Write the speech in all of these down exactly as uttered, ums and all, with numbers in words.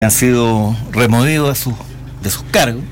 han sido removidos de sus, de sus cargos.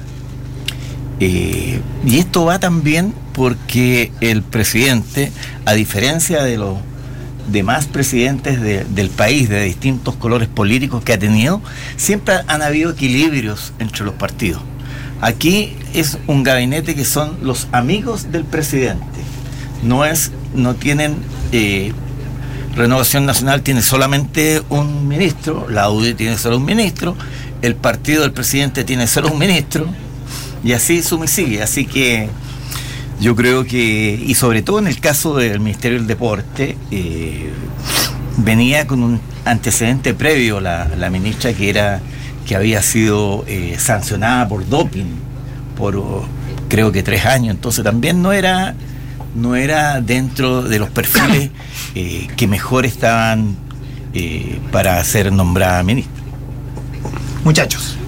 Eh, y esto va también porque el presidente, a diferencia de los demás presidentes de, del país, de distintos colores políticos que ha tenido, siempre han habido equilibrios entre los partidos. Aquí es un gabinete que son los amigos del presidente. No es, no tienen... Eh, Renovación Nacional tiene solamente un ministro, la U D I tiene solo un ministro, el partido del presidente tiene solo un ministro, y así suma y sigue. Así que yo creo que, y sobre todo en el caso del Ministerio del Deporte, eh, venía con un antecedente previo la, la ministra que era que había sido eh, sancionada por doping por creo que tres años, entonces también no era no era dentro de los perfiles eh, que mejor estaban eh, para ser nombrada ministra. Muchachos,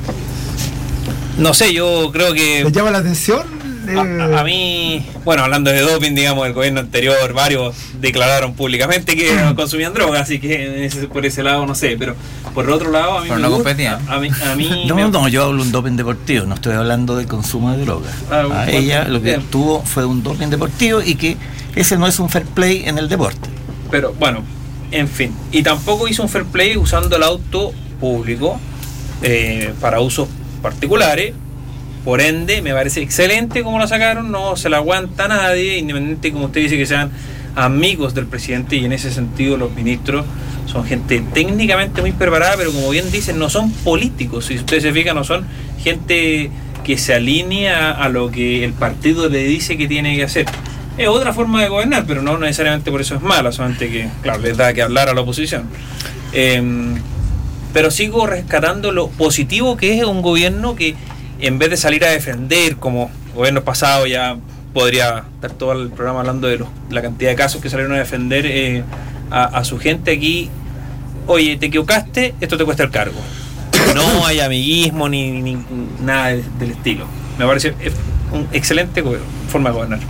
no sé, yo creo que... ¿les llama la atención? A, a mí, bueno, hablando de doping, digamos, el gobierno anterior, varios declararon públicamente que consumían drogas, así que ese, por ese lado no sé, pero por el otro lado a mí pero me no gusta, competían. A, a mí, a mí no, me... no, yo hablo de un doping deportivo, no estoy hablando de consumo de drogas. Ah, a bueno, ella lo que bien. tuvo fue un doping deportivo y que ese no es un fair play en el deporte. Pero bueno, en fin, y tampoco hizo un fair play usando el auto público eh, para usos particulares. Por ende, me parece excelente como lo sacaron, no se la aguanta nadie, independiente, como usted dice, que sean amigos del presidente, y en ese sentido los ministros son gente técnicamente muy preparada, pero como bien dicen, no son políticos. Si ustedes se fijan, no son gente que se alinea a lo que el partido le dice que tiene que hacer. Es otra forma de gobernar, pero no necesariamente por eso es mala, solamente que, claro, les da que hablar a la oposición. Eh, pero sigo rescatando lo positivo que es un gobierno que, en vez de salir a defender, como gobiernos pasados, ya podría estar todo el programa hablando de los, la cantidad de casos que salieron a defender eh, a, a su gente aquí. Oye, te equivocaste, esto te cuesta el cargo. No hay amiguismo ni, ni, ni nada del, del estilo. Me parece un excelente go- forma de gobernar.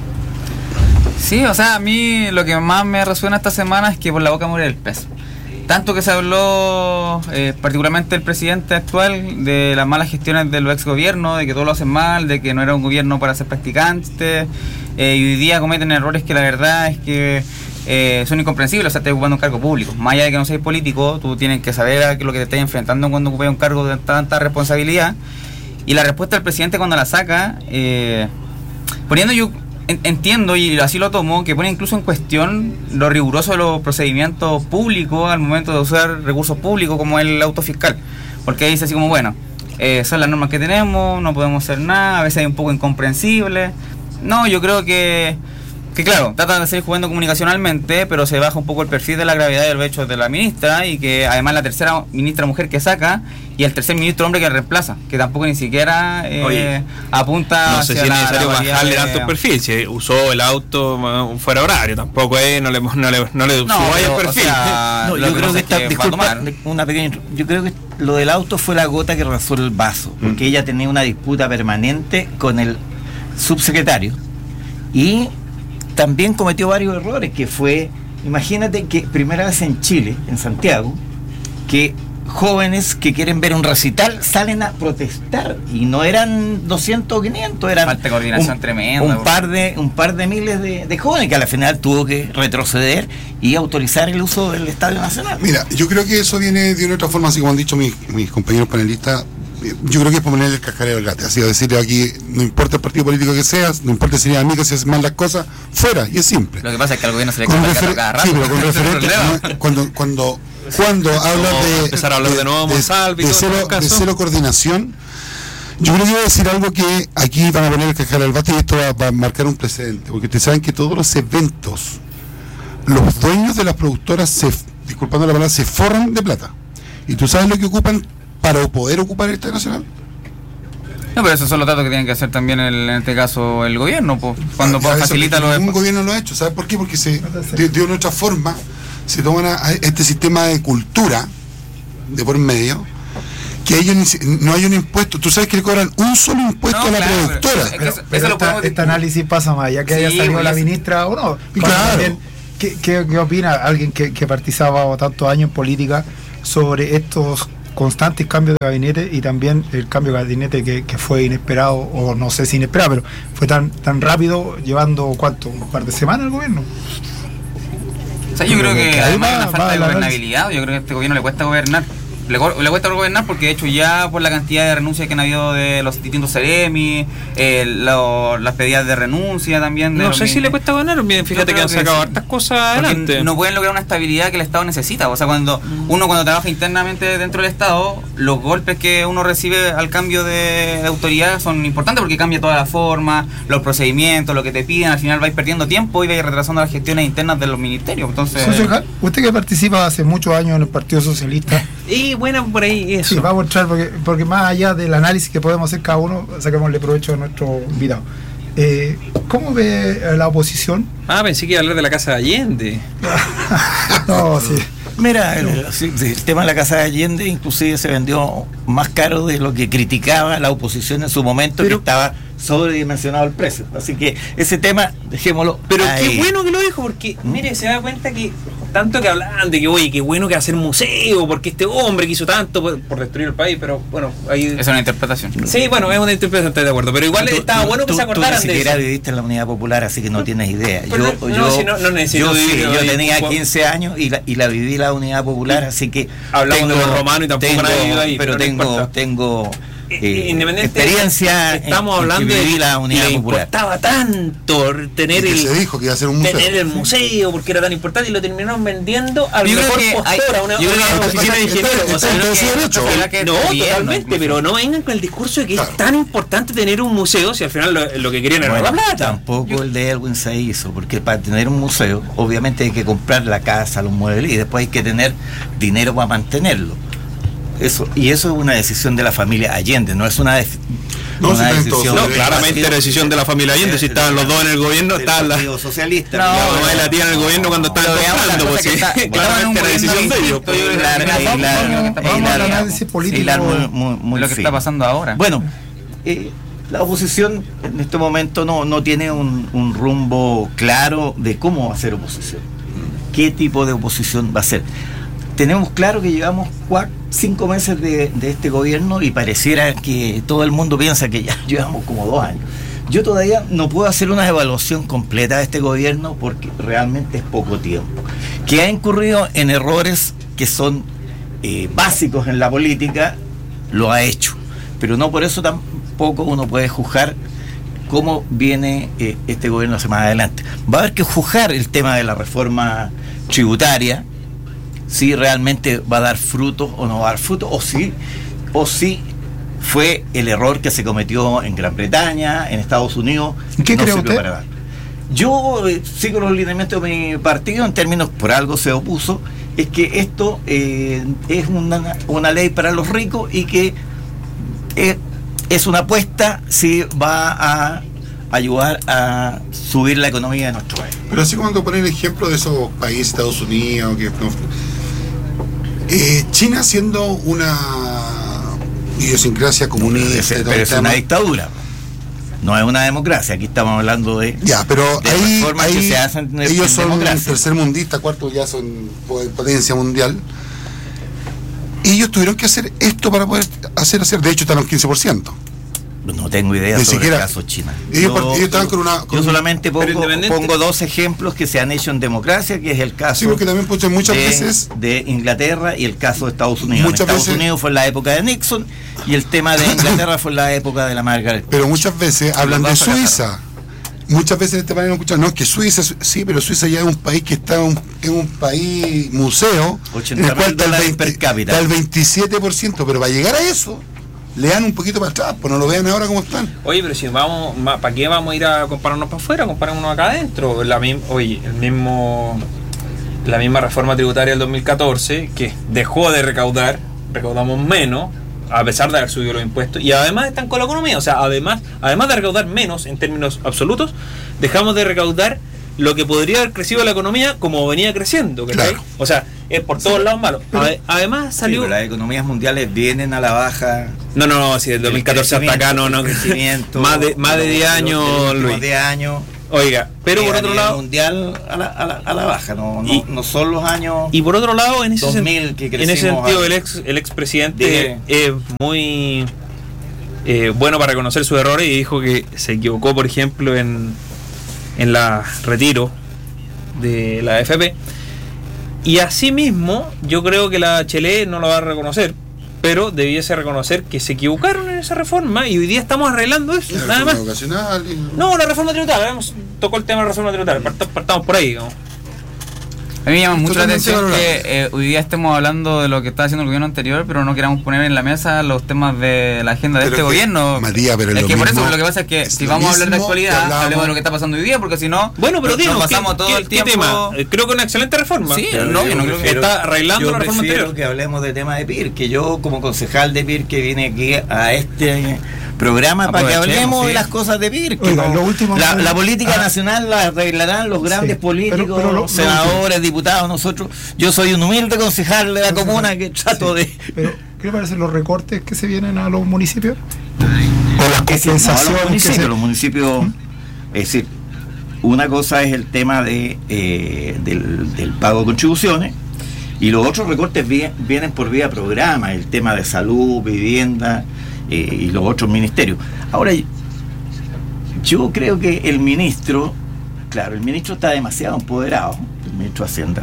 Sí, o sea, a mí lo que más me resuena esta semana es que por la boca muere el pez. Tanto que se habló, eh, particularmente el presidente actual, de las malas gestiones del ex gobierno, de que todo lo hacen mal, de que no era un gobierno para ser practicantes, eh, y hoy día cometen errores que la verdad es que eh, son incomprensibles. O sea, estás ocupando un cargo público. Más allá de que no seas político, tú tienes que saber a lo que te estás enfrentando cuando ocupes un cargo de tanta responsabilidad. Y la respuesta del presidente cuando la saca, eh, poniendo yo... Entiendo, y así lo tomo, que pone incluso en cuestión lo riguroso de los procedimientos públicos al momento de usar recursos públicos como el auto fiscal, porque ahí dice así como, bueno, eh, son las normas que tenemos, no podemos hacer nada, a veces hay un poco incomprensible. No, yo creo que, que claro, tratan de seguir jugando comunicacionalmente, pero se baja un poco el perfil de la gravedad del hecho de la ministra, y que además la tercera ministra mujer que saca y el tercer ministro hombre que reemplaza, que tampoco ni siquiera eh, Oye, apunta no sé si es necesario bajarle de... tanto el perfil, si usó el auto fuera horario, tampoco es, no le no le, no le no, suba pero, el perfil. O sea, no, yo creo que, esta, que disculpa, una pequeña, yo creo que lo del auto fue la gota que rebasó el vaso, porque mm. ella tenía una disputa permanente con el subsecretario y también cometió varios errores, que fue, imagínate que primera vez en Chile, en Santiago, que jóvenes que quieren ver un recital salen a protestar, y no eran doscientos o quinientos, eran falta de coordinación un, tremenda, un par de un par de miles de, de jóvenes que al final tuvo que retroceder y autorizar el uso del Estadio Nacional. Mira, yo creo que eso viene de una otra forma, así como han dicho mis, mis compañeros panelistas. Yo creo que es por ponerle el cascareo al gato, así decirle aquí, no importa el partido político que seas, no importa si eres amigo, si haces mal las cosas, fuera, y es simple. Lo que pasa es que al gobierno se le con cae el refer- gato cada rato. Sí, pero con referente, no, cuando cuando cuando hablas de empezar a hablar de nuevo de, Monsalve y de, todo cero, caso. de cero coordinación, yo creo que voy a decir algo que aquí van a poner el cascareo al gato, y esto va, va a marcar un precedente, porque ustedes saben que todos los eventos, los dueños de las productoras, se, disculpando la palabra, se forran de plata. ¿Y tú sabes lo que ocupan para poder ocupar el Estadio Nacional? No, pero esos son los datos que tienen que hacer también el, en este caso el gobierno, pues, cuando ah, facilita los... Ningún gobierno lo ha hecho, ¿sabes por qué? Porque se de, de una otra forma se toman a, a este sistema de cultura de por medio, que ellos ni, no hay un impuesto. Tú sabes que le cobran un solo impuesto no, a la claro, productora. Pero, pero, pero esta, podemos... este análisis pasa más allá que sí, haya salido pues, la sí. ministra o no. Claro. También, ¿qué, qué, ¿Qué opina alguien que, que participaba tantos años en política sobre estos constantes cambios de gabinete y también el cambio de gabinete que, que fue inesperado, o no sé si inesperado, pero fue tan tan rápido, llevando ¿cuánto? ¿Un par de semanas el gobierno? O sea, yo creo que además de va, la falta va, de la gobernabilidad, yo creo que a este gobierno le cuesta gobernar. Le, le cuesta gobernar porque de hecho ya por la cantidad de renuncias que han habido de los distintos Seremi, eh, lo, las pedidas de renuncia también. De no sé mis, si le cuesta gobernar, bien, fíjate que han sacado sí. hartas cosas adelante. No pueden lograr una estabilidad que el Estado necesita. O sea, cuando uno cuando trabaja internamente dentro del Estado, los golpes que uno recibe al cambio de, de autoridad son importantes porque cambia toda la forma, los procedimientos, lo que te piden, al final vais perdiendo tiempo y vais retrasando las gestiones internas de los ministerios. Entonces, usted que participa hace muchos años en el Partido Socialista. Y bueno, por ahí eso. Sí, vamos a entrar porque, porque más allá del análisis que podemos hacer cada uno, saquémosle provecho a nuestro invitado. Eh, ¿Cómo ve la oposición? Ah, pensé que iba a hablar de la Casa de Allende. No, sí. Mira, el, el tema de la Casa de Allende inclusive se vendió más caro de lo que criticaba la oposición en su momento, pero, que estaba sobredimensionado el precio. Así que ese tema, dejémoslo. Pero ahí. Qué bueno que lo dijo, porque ¿Mm? mire, se da cuenta que tanto que hablaban de que, oye, qué bueno que hacer museo, porque este hombre que hizo tanto por, por destruir el país, pero bueno, ahí... Es una interpretación. Sí, bueno, es una interpretación, estoy de acuerdo, pero igual tú, estaba tú, bueno que tú, se acordaran de eso. Tú ni siquiera viviste en la Unidad Popular, así que no tienes idea. Pero yo no, yo, si no, no necesito yo, vivir, sí, yo vivir, tenía vivir, quince años y la, y la viví la Unidad Popular, así que... Hablamos tengo, de los romanos y tampoco tengo, nadie vivido ahí. Pero, pero tengo... No tengo Eh, experiencia, estamos en, hablando en de la Unidad le Popular. Importaba tanto tener el se dijo que iba a ser un museo. tener el museo porque era tan importante y lo terminaron vendiendo al yo mejor que postor hay, a una, yo una, una oficina de ingenieros. O sea, que, no, totalmente, pero no vengan con el discurso de que claro. es tan importante tener un museo si al final lo, lo que querían era bueno, la plata. Tampoco yo, el de Elwin se hizo, porque para tener un museo obviamente hay que comprar la casa, los muebles y después hay que tener dinero para mantenerlo. Eso, y eso es una decisión de la familia Allende, no es una, de, no, una si decisión. No, claramente era decisión de la familia Allende, si estaban los dos en el gobierno, estaba la Partido Socialista. No, la mamá y la tía en el gobierno cuando estaban comprando, pues sí, claramente era decisión de ellos. Lo que está pasando ahora. Bueno, eh, la oposición en este momento no, no tiene un, un rumbo claro de cómo va a ser oposición, qué tipo de oposición va a ser. Tenemos claro que llevamos cuatro, cinco meses de, de este gobierno y pareciera que todo el mundo piensa que ya llevamos como dos años. Yo todavía no puedo hacer una evaluación completa de este gobierno porque realmente es poco tiempo. Que ha incurrido en errores que son eh, básicos en la política, lo ha hecho. Pero no por eso tampoco uno puede juzgar cómo viene eh, este gobierno hacia más adelante. Va a haber que juzgar el tema de la reforma tributaria, si realmente va a dar frutos o no va a dar frutos, o si, o si fue el error que se cometió en Gran Bretaña, en Estados Unidos. ¿Qué no cree usted? Para dar. Yo eh, sigo los lineamientos de mi partido en términos, por algo se opuso, es que esto eh, es una, una ley para los ricos y que eh, es una apuesta si va a ayudar a subir la economía de nuestro país. Pero así cuando ponen el ejemplo de esos países, Estados Unidos, que no, eh, China siendo una idiosincrasia comunista, pero es una dictadura, no es una democracia. Aquí estamos hablando de ya, pero de ahí, reformas ahí que se hacen en, ellos en son democracia. Tercer mundista, cuarto ya son potencia mundial. Y ellos tuvieron que hacer esto para poder hacer hacer. De hecho, están en un quince por ciento. No tengo idea Ni sobre siquiera, el caso China. Ellos, yo, ellos estaban con una. Con yo solamente pongo, independiente. pongo dos ejemplos que se han hecho en democracia, que es el caso sí, porque también pues, muchas de, veces de Inglaterra y el caso de Estados Unidos. Muchas en Estados veces, Unidos fue en la época de Nixon y el tema de Inglaterra fue en la época de la Margaret. Pero muchas veces hablan de Suiza. Muchas veces en este panel no escuchan, no, es que Suiza, sí, pero Suiza ya es un país que está en un, en un país museo, en el cual está el, veinte, está el veintisiete por ciento, pero para llegar a eso, le dan un poquito para atrás, pues no lo vean ahora como están. Oye, pero si vamos, ¿para qué vamos a ir a compararnos para afuera? Comparémonos acá adentro. La, oye, el mismo, la misma reforma tributaria del dos mil catorce, que dejó de recaudar, recaudamos menos, a pesar de haber subido los impuestos, y además están con la economía, o sea, además además de recaudar menos en términos absolutos, dejamos de recaudar lo que podría haber crecido la economía como venía creciendo, ¿cachai? Claro. O sea, es por todos sí, lados malo. Ade- además salió... Sí, las economías mundiales vienen a la baja. No, no, no, si del dos mil catorce hasta acá no, no. Crecimiento, más de más de diez años, Luis. diez años. Oiga, pero eh, por a otro nivel lado, mundial a la, a la, a la baja, no, no, Y- no son los años y por otro lado, en ese, dos sen- mil que en ese crecimos sentido, a- el ex el expresidente Dime. es muy eh, bueno para reconocer sus errores y dijo que se equivocó, por ejemplo, en, en la retiro de la A F P. Y asimismo, yo creo que la H L E no lo va a reconocer, pero debiese reconocer que se equivocaron en esa reforma y hoy día estamos arreglando eso, La nada reforma más. educacional y- No, la reforma tributaria, hemos tocó el tema de la reforma tributaria, part- partamos por ahí, ¿no? A mí me llama mucho la Totalmente atención valorable. que eh, hoy día estemos hablando de lo que está haciendo el gobierno anterior, pero no queramos poner en la mesa los temas de la agenda de Pero este que, gobierno. Matías, pero es es lo que por mismo- eso lo que pasa es que es si lo vamos a hablar de mismo que actualidad, hablábamos- hablemos de lo que está pasando hoy día, porque si no, Bueno, pero nos digamos, pasamos ¿qué, todo qué- el qué tiempo. tema? Eh, Creo que una excelente reforma. Sí, Pero no, yo yo no creo que- prefiero- está arreglando yo la reforma prefiero anterior. que hablemos de tema de P I R, que yo como concejal de P I R que vine aquí a este programa para que Aprovechemos, hablemos sí. de las cosas de P I R, que Oiga, no- lo último- la, la política Ah. nacional la arreglarán los grandes Sí, políticos, pero- pero lo- lo senadores, diputados, nosotros. Yo soy un humilde concejal de la Concejal. comuna que trato Sí. de... Pero, ¿qué le parecen los recortes que se vienen a los municipios? O las compensaciones compensaciones los que municipios, se- los municipios, es decir, una cosa es el tema de eh, del, del pago de contribuciones y los otros recortes vi- vienen por vía programa, el tema de salud, vivienda eh, y los otros ministerios. Ahora, yo creo que el ministro, claro, el ministro está demasiado empoderado, el ministro de Hacienda.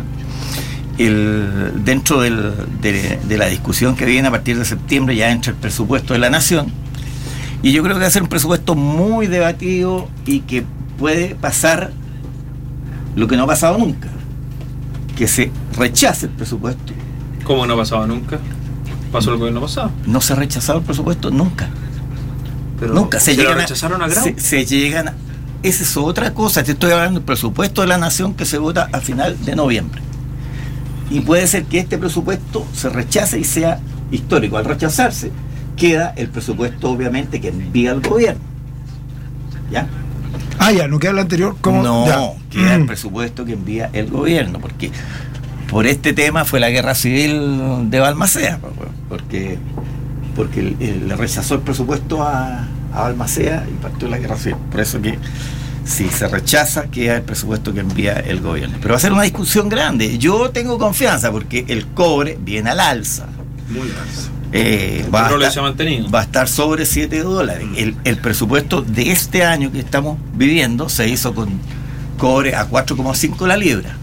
El, dentro del- de, de la discusión que viene a partir de septiembre ya entra el presupuesto de la nación y yo creo que va a ser un presupuesto muy debatido y que puede pasar lo que no ha pasado nunca, que se rechace el presupuesto. ¿Cómo no ha pasado nunca? Pasó el gobierno pasado. No se ha rechazado el presupuesto nunca, Pero nunca se, se lo llegan rechazaron a grado. se, se llegan a- esa es otra cosa. Te estoy hablando del presupuesto de la nación que se vota a final de noviembre. Y puede ser que este presupuesto se rechace y sea histórico. Al rechazarse, queda el presupuesto, obviamente, que envía el gobierno. ¿Ya? Ah, ya, no queda el anterior como. No, ya. queda el Mm. presupuesto que envía el gobierno, porque por este tema fue la guerra civil de Balmaceda, porque porque el- el- le rechazó el presupuesto a, a Balmaceda y partió la guerra civil. Por eso que si se rechaza, queda el presupuesto que envía el gobierno. Pero va a ser una discusión grande. Yo tengo confianza porque el cobre viene al alza. Muy alza. Eh, El va, a petróleo estar, se ha mantenido. va a estar sobre siete dólares. El, el presupuesto de este año que estamos viviendo se hizo con cobre a cuatro coma cinco la libra.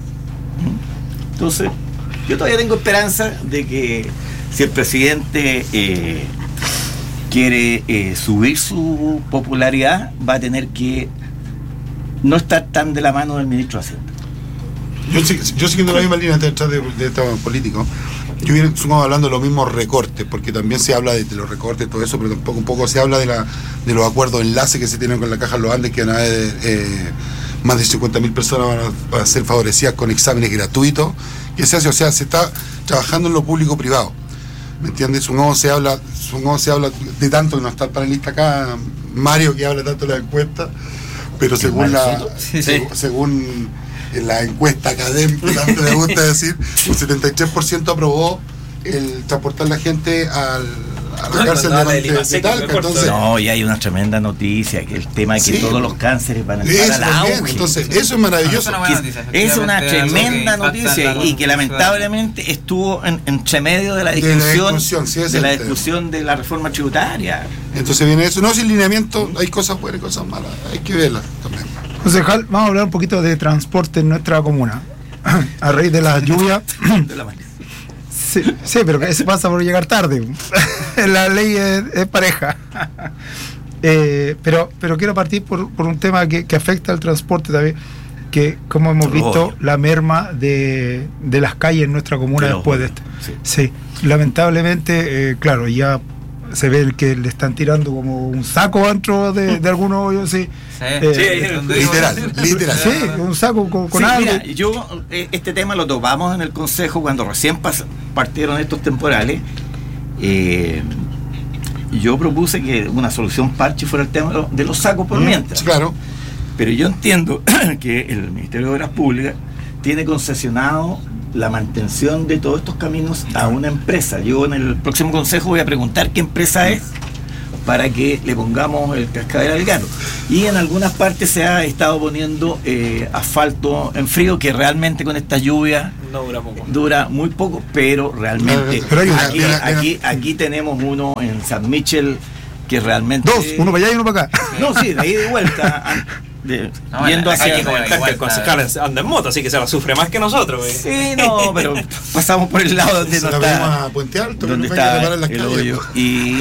Entonces, yo todavía tengo esperanza de que si el presidente eh, quiere eh, subir su popularidad, va a tener que no estar tan de la mano del ministro de Hacienda. Yo, sig- yo siguiendo la misma línea detrás de, de este político, yo viene sumado hablando de los mismos recortes, porque también se habla de, de los recortes, todo eso, pero tampoco un poco se habla de la de los acuerdos enlaces que se tienen con la Caja Los Andes, que van a haber, eh, más de cincuenta mil personas van a, van a ser favorecidas con exámenes gratuitos, que se hace, o sea, se está trabajando en lo público-privado. ¿Me entiendes? Supongo se habla, supongo se habla de tanto, que no está el panelista acá, Mario, que habla tanto de la encuesta, pero según la Sí, sí. seg- según la encuesta académica, tanto le gusta decir, un setenta y tres por ciento aprobó el transportar la gente al, a la Ah, cárcel cuando habla de, del de- de Imasec, Talca. mejor Entonces, No, y hay una tremenda noticia, que el tema de que Sí. todos los cánceres van a eso entrar al también, auge. entonces, eso es maravilloso. Es una buena noticia, Es una efectivamente, algo que tremenda impacta en noticia la y que ciudad. lamentablemente estuvo en, entre medio de la De la discusión discusión, sí, ese de es la el tema. discusión de la reforma tributaria. Entonces viene eso. No, sin lineamiento, hay cosas buenas y cosas malas, hay que verlas también. Concejal, vamos a hablar un poquito de transporte en nuestra comuna. A raíz de las lluvias. De la manera. Sí, sí, pero que eso pasa por llegar tarde. La ley es, es pareja. Eh, pero, pero quiero partir por, por un tema que, que afecta al transporte también, que como hemos visto, Obvio. la merma de, de las calles en nuestra comuna De los después de hoyos, esto. sí. Sí, lamentablemente, eh, claro, ya se ve que le están tirando como un saco dentro de, de algunos hoyos, sí. Sí, Eh, Sí, ahí en el- donde digo- Literal, literal. Sí, un saco con, con Sí, algo. mira, yo eh, este tema lo topamos en el consejo cuando recién pas- partieron estos temporales. Eh, yo propuse que una solución parche fuera el tema de los- de los sacos por Mm, mientras. Claro. Pero yo entiendo que el Ministerio de Obras Públicas tiene concesionado la mantención de todos estos caminos a una empresa. Yo en el próximo consejo voy a preguntar qué empresa es, para que le pongamos el cascabel al gato. Y en algunas partes se ha estado poniendo eh, asfalto en frío, que realmente con esta lluvia no dura poco. Dura muy poco, pero realmente pero hay una, aquí, mira, mira. aquí, aquí tenemos uno en San Michel que realmente... Dos, uno para allá y uno para acá. No, sí, de ahí de vuelta. De, no, yendo Hay hacia... que comentar que el concejal anda en moto, así que se la sufre más que nosotros. ¿eh? Sí, no, pero pasamos por el lado donde Se no la está... vemos a Puente Alto, donde que nos vaya a está reparar las el calles. hoyo. Y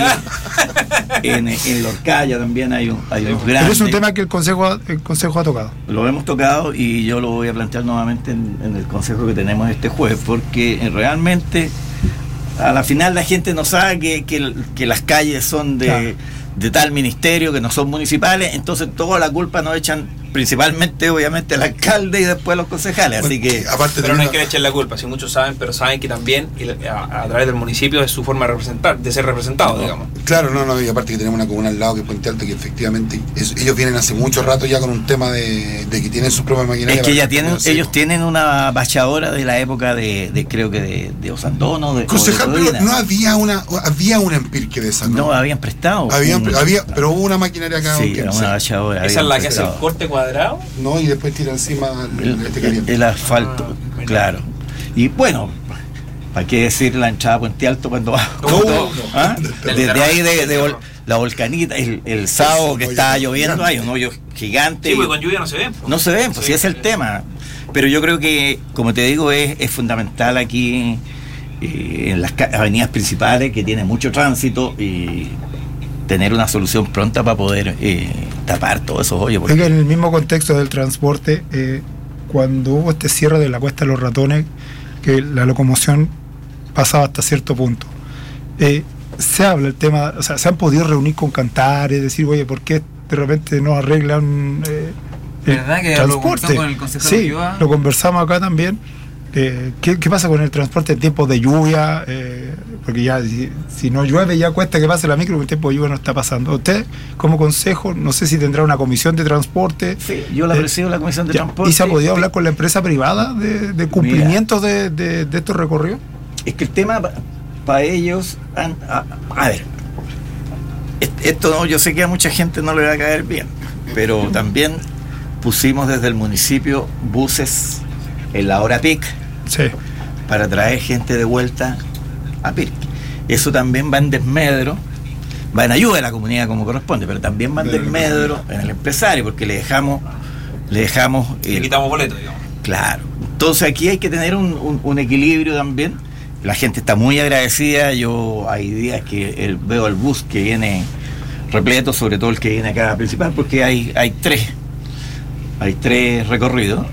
en, en Lorcaya también hay, un, hay unos grandes. Pero es un tema que el Consejo, ha- el Consejo ha tocado. Lo hemos tocado y yo lo voy a plantear nuevamente en, en el consejo que tenemos este jueves, porque realmente a la final la gente no sabe que, que, que las calles son de, Claro. de tal ministerio, que no son municipales, entonces toda la culpa nos echan principalmente obviamente al alcalde y después a los concejales, así que aparte Pero no hay de que le echar la culpa, si muchos saben, pero saben que también y a, a través del municipio es su forma de representar, de ser representado, digamos. Claro, no, no, y aparte que tenemos una comuna al lado que es Puente Alto, que efectivamente es- ellos vienen hace mucho rato ya con un tema de, de que tienen sus propias maquinarias. es que para ya tienen, no sé, ellos po. tienen una bachadora de la época de, de creo que de, de Osandono, de, o de Concejal, pero Codina. no había una, había una empirque de esa, ¿no? No, habían prestado. Habían- un- había, pero hubo una maquinaria acá. sí, que no era sé. una bachadora. Esa es habían la que hace el prestado. corte cuadrado. No, y después tira encima el, el, este el- caliente. el asfalto, Ah, claro. Y bueno, ¿para qué decir la entrada a Puente Alto cuando va? No, no. ¿Ah? Del Desde ahí de, de cerro. vol- la volcanita, el, el sábado que Oye, estaba no, lloviendo, grande. hay un hoyo gigante. Sí, y- porque con lluvia no se ven. po. no se ven, pues sí, Sí. ese es el tema. Pero yo creo que, como te digo, es, es fundamental aquí eh, en las ca- avenidas principales, que tiene mucho tránsito, y tener una solución pronta para poder eh, tapar todos esos hoyos. porque- Es que en el mismo contexto del transporte, eh, cuando hubo este cierre de la Cuesta de los Ratones, que la locomoción pasaba hasta cierto punto, eh, se habla el tema, o sea, se han podido reunir con Cantares, decir, oye, ¿por qué de repente no arreglan eh, el ¿Verdad que lo conversamos con el concejal Sí, Ulloa? lo conversamos acá también. Eh, ¿qué, qué pasa con el transporte en tiempos de lluvia? Eh, porque ya si, si no llueve ya cuesta que pase la micro, porque en tiempo de lluvia no está pasando. Usted, como consejo, no sé si tendrá una comisión de transporte. Sí, yo la Eh, presido la Comisión de Ya, Transporte. ¿y se ha podido hablar con la empresa privada de, de cumplimiento de, de, de estos recorridos? Es que el tema para ellos, han- a, a ver, est- esto no, yo sé que a mucha gente no le va a caer bien, pero también pusimos desde el municipio buses en la hora pic Sí. para traer gente de vuelta a Pirque. Eso también va en desmedro, va en ayuda de la comunidad como corresponde, pero también va en desmedro en el empresario, porque le dejamos, le dejamos Le el- quitamos boletos, digamos. Claro. Entonces aquí hay que tener un, un- un equilibrio también. La gente está muy agradecida. Yo hay días que el- veo el bus que viene repleto, sobre todo el que viene acá principal, porque hay, hay tres. Hay tres recorridos.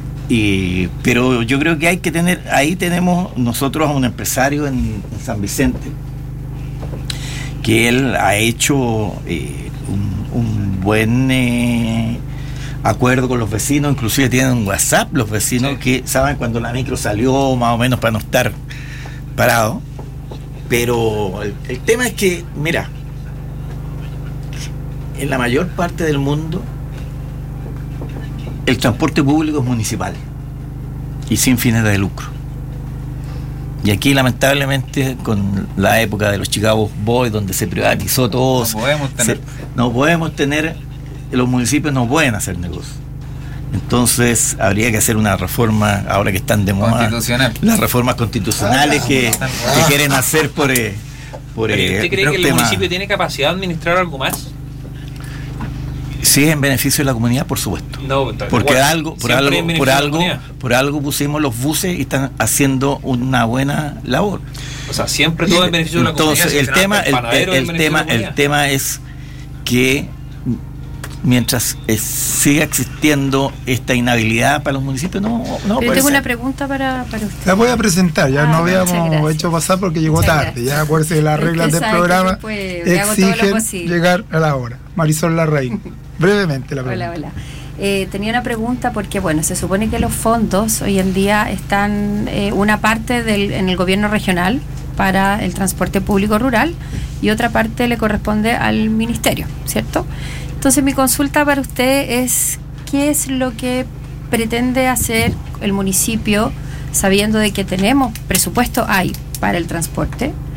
Y, pero yo creo que hay que tener, ahí tenemos nosotros a un empresario en, en San Vicente, que él ha hecho eh, un, un buen eh, acuerdo con los vecinos, inclusive tienen un WhatsApp los vecinos, Sí. que saben cuando la micro salió, más o menos para no estar parado. Pero el, el tema es que, mira, en la mayor parte del mundo el transporte público es municipal y sin fines de lucro. Y aquí lamentablemente con la época de los Chicago Boys, donde se privatizó todo, No podemos tener. se- no podemos tener, los municipios no pueden hacer negocio. Entonces habría que hacer una reforma, ahora que están de moda Constitucional. las reformas constitucionales Ah, que, ah. que quieren hacer por, eh, por Pero, eh, ¿usted cree el que el tema. municipio tiene capacidad de administrar algo más? Sí, en beneficio de la comunidad, por supuesto. No, está- Porque igual, algo, por siempre algo, en beneficio por de la algo, comunidad. por algo pusimos los buses y están haciendo una buena labor. O sea, siempre todo en beneficio de la comunidad. Entonces si al el final tema, el, panadero el- es el en beneficio tema, de la el comunidad. tema es que mientras eh, siga existiendo esta inhabilidad para los municipios, no, no Pero puede tengo ser. una pregunta para, para usted. La voy a presentar, ya Ah, no muchas habíamos gracias. hecho pasar porque llegó Muchas tarde. gracias. Ya acuérdese de las Es que reglas del sabe que programa después le hago todo lo exigen posible. llegar a la hora. Marisol Larraín, brevemente la pregunta. Hola, hola. Eh, tenía una pregunta porque, bueno, se supone que los fondos hoy en día están, eh, una parte del, en el gobierno regional para el transporte público rural y otra parte le corresponde al ministerio, ¿cierto? Entonces mi consulta para usted es, ¿qué es lo que pretende hacer el municipio sabiendo de que tenemos presupuesto hay para el transporte?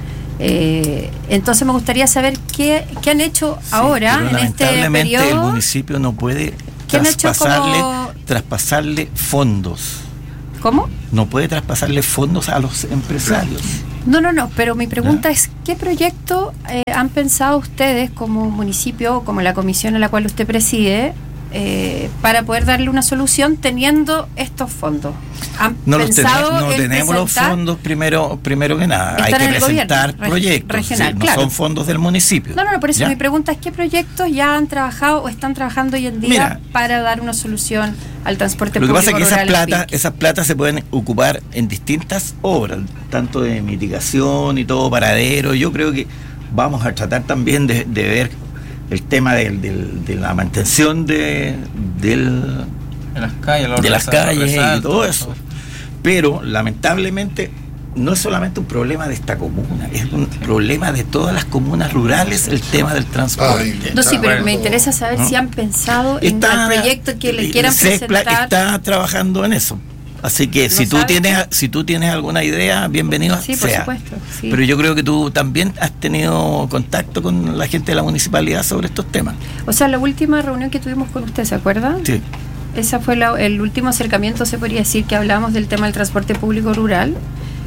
Eh, entonces me gustaría saber qué, qué han hecho sí, ahora en este periodo. El municipio no puede traspasarle, como... traspasarle fondos. ¿Cómo? No puede traspasarle fondos a los empresarios. No, no, no, pero mi pregunta ¿Ya? es, ¿qué proyecto eh, han pensado ustedes como municipio o como la comisión a la cual usted preside eh, para poder darle una solución teniendo estos fondos? ¿Han no los pensado ten, no tenemos los fondos primero primero que nada. Hay que presentar gobierno, proyectos. Regional, sí, claro. No son fondos del municipio. No, no, no, por eso ¿Ya? mi pregunta es, ¿qué proyectos ya han trabajado o están trabajando hoy en día Mira, para dar una solución al transporte público? Lo que pasa es que esas plata, P I C? esas plata se pueden ocupar en distintas obras, tanto de mitigación y todo, paradero. Yo creo que vamos a tratar también de, de ver el tema del, del, de la mantención de, del, de las calles, de las calles resaltos, y todo eso. Pero lamentablemente no es solamente un problema de esta comuna, es un problema de todas las comunas rurales el tema del transporte. Ay, no, sí, pero me interesa saber ¿no? si han pensado está, en el proyecto que le quieran CESPLA presentar. Está trabajando en eso. Así que si tú tienes si tú tienes alguna idea, bienvenido sí, sea. Por supuesto, sí. Pero yo creo que tú también has tenido contacto con la gente de la municipalidad sobre estos temas. O sea, la última reunión que tuvimos con usted, ¿se acuerda? Sí. Esa fue la, el último acercamiento, se podría decir, que hablamos del tema del transporte público rural,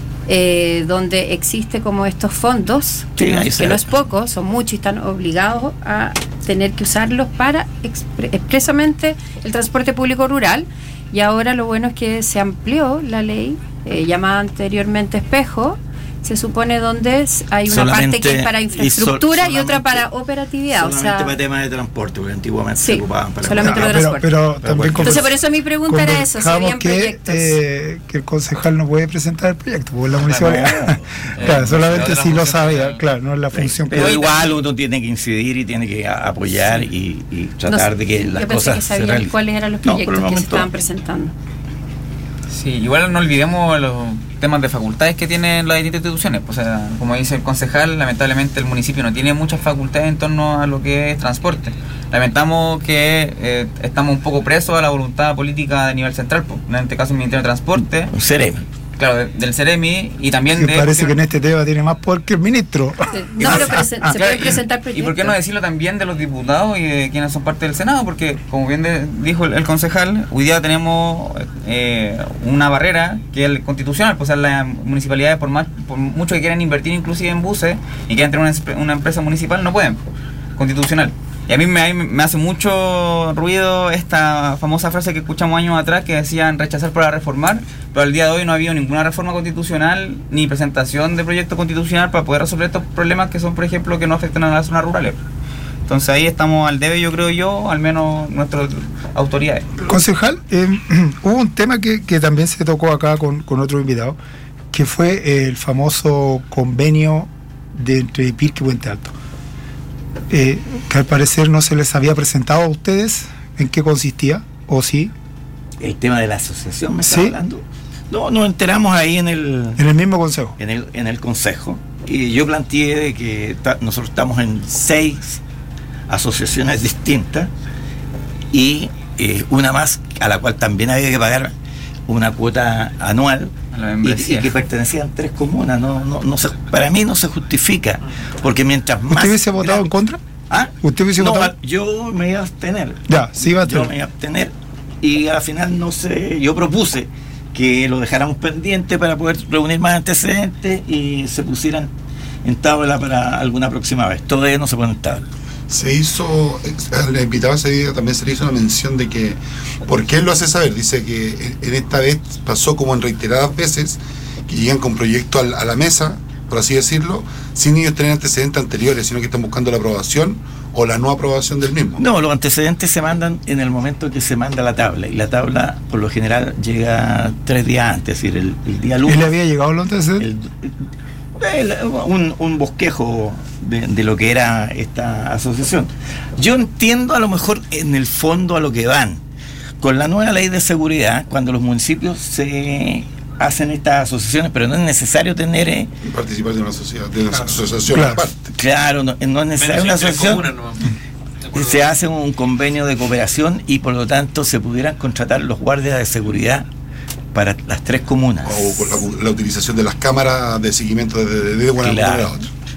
eh, donde existe como estos fondos, sí, que, no, que no es será. poco, son muchos y están obligados a tener que usarlos para expre- expresamente el transporte público rural. Y ahora lo bueno es que se amplió la ley, eh, llamada anteriormente Espejo, se supone donde hay una solamente, parte que es para infraestructura y, sol, y otra para operatividad. Solamente o sea, para temas de transporte, porque antiguamente sí, se ocupaban para solamente para pero, transporte. Pero, pero también Entonces por eso mi pregunta era eso, si habían que, proyectos. Eh, que el concejal no puede presentar el proyecto, porque la municipalidad, no, claro, eh, solamente si lo sabía, claro, no es la función. Pero igual uno tiene que incidir y tiene que apoyar sí. y, y tratar no, de que las cosas que se realicen. ¿Cuáles eran los proyectos no, que momento, se estaban presentando? Sí, igual no olvidemos los temas de facultades que tienen las distintas instituciones. O sea, como dice el concejal, lamentablemente el municipio no tiene muchas facultades en torno a lo que es transporte. Lamentamos que eh, estamos un poco presos a la voluntad política de nivel central, pues, en este caso el Ministerio de Transporte. Un Ceremi. Claro, del Ceremi y también me de... parece que en este tema tiene más poder que el ministro. Sí. No, pero presen- ah, se puede presentar proyectos. ¿Y por qué no decirlo también de los diputados y de quienes son parte del Senado? Porque, como bien de, dijo el, el concejal, hoy día tenemos eh, una barrera que es el constitucional. Pues, o sea, las municipalidades, por, más, por mucho que quieran invertir inclusive en buses y quieran tener una, una empresa municipal, no pueden. Constitucional. Y a mí me, me hace mucho ruido esta famosa frase que escuchamos años atrás que decían rechazar para reformar, pero al día de hoy no ha habido ninguna reforma constitucional ni presentación de proyecto constitucional para poder resolver estos problemas que son, por ejemplo, que no afectan a las zonas rurales. Entonces ahí estamos al debe, yo creo yo, al menos nuestras autoridades. Concejal, eh, hubo un tema que, que también se tocó acá con, con otro invitado, que fue el famoso convenio de entre Pirque y Puente Alto. Eh, que al parecer no se les había presentado a ustedes. ¿En qué consistía? ¿O sí? El tema de la asociación, ¿me está ¿Sí? hablando? No, nos enteramos ahí en el... En el mismo consejo. En el, en el consejo. Y yo planteé de que ta, nosotros estamos en seis asociaciones distintas y eh, una más a la cual también había que pagar una cuota anual y, y que pertenecían tres comunas. No, no, no se, para mí no se justifica, porque mientras más... ¿Usted hubiese votado en contra? ¿Ah? ¿Usted hubiese no, votado? Yo me iba a abstener. Ya, sí iba a Yo me iba a abstener y al final no sé, yo propuse que lo dejáramos pendiente para poder reunir más antecedentes y se pusieran en tabla para alguna próxima vez. Todavía no se pone en tabla. Se hizo, la invitada ese día también se le hizo una mención de que, ¿por qué él lo hace saber? Dice que en esta vez pasó como en reiteradas veces que llegan con proyectos a la mesa, por así decirlo, sin ellos tener antecedentes anteriores, sino que están buscando la aprobación o la no aprobación del mismo. No, los antecedentes se mandan en el momento que se manda la tabla, y la tabla por lo general llega tres días antes, es decir, el, el día lunes. ¿Él había llegado los antecedentes? El, el, un, un bosquejo de, de lo que era esta asociación. Yo entiendo a lo mejor en el fondo a lo que van. Con la nueva ley de seguridad, cuando los municipios se hacen estas asociaciones, pero no es necesario tener eh, participar de una sociedad, de una asociación claro, aparte. Claro, no, no es necesario una asociación. No. Se hace un convenio de cooperación y por lo tanto se pudieran contratar los guardias de seguridad para las tres comunas. O con la, la utilización de las cámaras de seguimiento de, de, de una claro, manera a otra.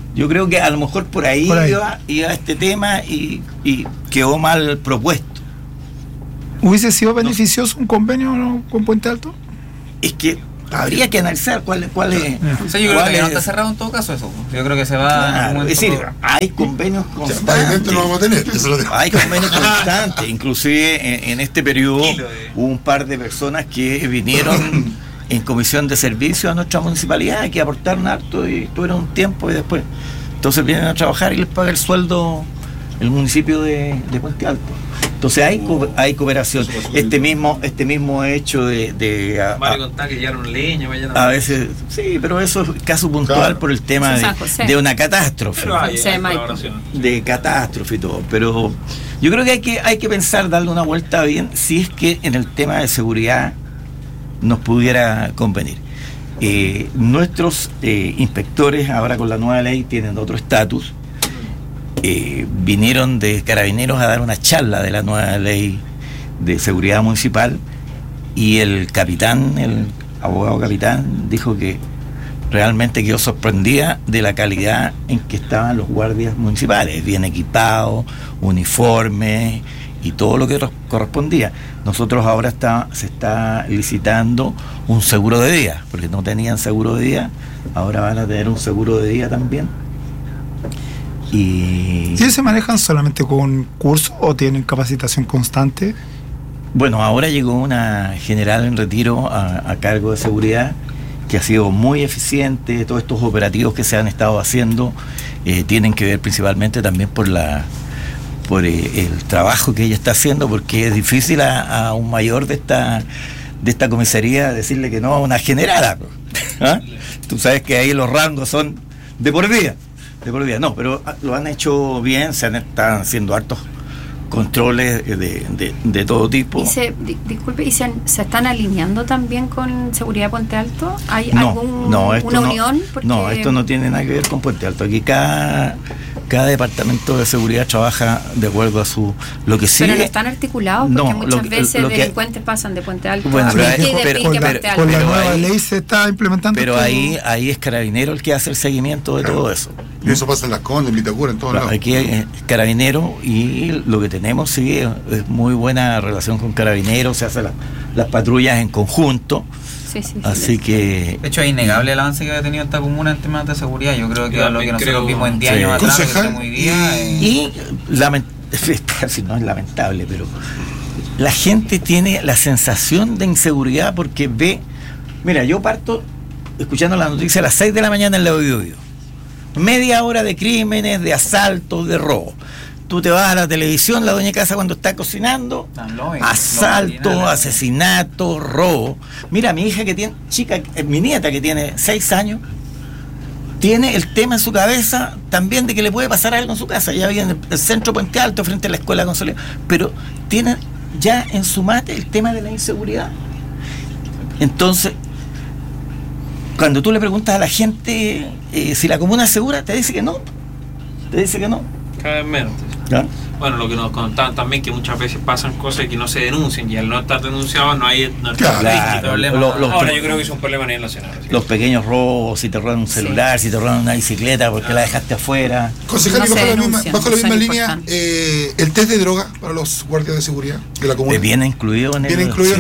Yo creo que a lo mejor por ahí, Por ahí. Iba, iba este tema y, y quedó mal propuesto. ¿Hubiese sido beneficioso un convenio, ¿no?, con Puente Alto? Es que habría que analizar cuál, cuál es. O sea, yo creo cuál que no es- está cerrado en todo caso eso. Yo creo que se va en Claro, algún es momento. decir, hay convenios O sea, constantes. pavimento no vamos a tener, eso lo digo. Hay convenios constantes. Inclusive en, en este periodo hubo un par de personas que vinieron en comisión de servicio a nuestra municipalidad, que aportaron harto y tuvieron un tiempo y después. Entonces vienen a trabajar y les paga el sueldo el municipio de, de Puente Alto. Entonces hay co- hay cooperación. Este mismo este mismo hecho de, de a, Vale a- contar que llegaron leña, vayan a veces sí, pero eso es caso puntual Claro. por el tema Eso es de, San José. de una catástrofe. Pero hay, José hay Maipo. colaboración. De catástrofe y todo, pero yo creo que hay que hay que pensar, darle una vuelta bien, si es que en el tema de seguridad nos pudiera convenir. Eh, nuestros eh, inspectores ahora con la nueva ley tienen otro estatus. Eh, vinieron de Carabineros a dar una charla de la nueva ley de seguridad municipal y el capitán, el abogado capitán, dijo que realmente quedó sorprendida de la calidad en que estaban los guardias municipales, bien equipados, uniformes y todo lo que ro- correspondía. Nosotros ahora está, se está licitando un seguro de día, porque no tenían seguro de día, ahora van a tener un seguro de día también. Y ¿Y ellos se manejan solamente con cursos o tienen capacitación constante? bueno, ahora llegó una general en retiro a, a cargo de seguridad que ha sido muy eficiente. Todos estos operativos que se han estado haciendo eh, tienen que ver principalmente también por la por eh, el trabajo que ella está haciendo, porque es difícil a, a un mayor de esta de esta comisaría decirle que no a una generala. ¿Ah? Tú sabes que ahí los rangos son de por vida, de por vida. No, pero lo han hecho bien, se han están haciendo hartos controles de, de, de todo tipo. Y se, di- disculpe, ¿y se, han- se están alineando también con Seguridad Puente Alto? ¿Hay No, algún, no, esto una no, unión? Porque- no, esto no tiene nada que ver con Puente Alto. Aquí cada, cada departamento de seguridad trabaja de acuerdo a su... Lo que sí Pero no es- están articulados porque No, muchas lo que- veces lo que- delincuentes pasan de Puente Alto Bueno, a pero Pique ahí- y de pero- Pique a Con la, Puente con Alto. la Pero nueva ahí- ley se está implementando. pero todo. ahí, ahí es Carabinero el que hace el seguimiento de todo eso. Y eso pasa en Las Condes, en Vitacura, en todos lados. Aquí es Carabinero y lo que tenemos sí es, es muy buena relación con Carabinero, se hacen la- las patrullas en conjunto, Sí, sí, sí. así que... De hecho, es innegable el avance que ha tenido esta comuna en temas de seguridad. Yo creo que Yo a lo que también nosotros creo- vimos en diez Sí. años atrás, lo que Concejal, tenemos hoy día. eh, Y lamentablemente, no es lamentable, pero la gente tiene la sensación de inseguridad porque ve, mira, yo parto escuchando la noticia a las seis de la mañana en la Oído Oído. Media hora de crímenes, de asaltos, de robo. Tú te vas a la televisión, la doña casa cuando está cocinando, Tan lógico, asalto, lógico, asesinato, robo. Mira, mi hija que tiene, chica, eh, mi nieta que tiene seis años, tiene el tema en su cabeza también de que le puede pasar algo en su casa. Ya vive en el, el centro Puente Alto, frente a la escuela Consoleo, pero tiene ya en su mate el tema de la inseguridad. Entonces, cuando tú le preguntas a la gente eh, si la comuna es segura, te dice que no. Te dice que no. Cada vez menos. ¿Ya? Bueno, lo que nos contaban también que muchas veces pasan cosas que no se denuncian y al no estar denunciados no hay no está Claro, estadística. problema. Lo- los, Ahora yo creo que es un problema a nivel nacional. así. los pequeños robos, si te roban un celular, si te roban una bicicleta porque la dejaste afuera. Concejal, No y bajo se la misma, denuncian, bajo la son misma línea, importantes. eh, el test de droga para los guardias de seguridad de la comuna. Eh, viene incluido en el... Viene incluido